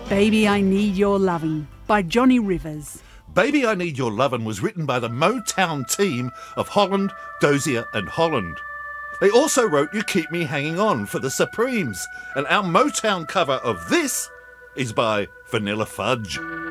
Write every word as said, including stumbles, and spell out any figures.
Baby, I Need Your Lovin' by Johnny Rivers. Baby, I Need Your Lovin' was written by the Motown team of Holland, Dozier and Holland. They also wrote You Keep Me Hanging On for the Supremes, and our Motown cover of this is by Vanilla Fudge.